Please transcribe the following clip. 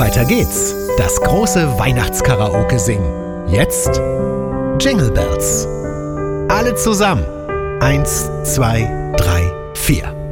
Weiter geht's. Das große Weihnachtskaraoke singen. Jetzt Jingle Bells. Alle zusammen. 1, 2, 3, 4.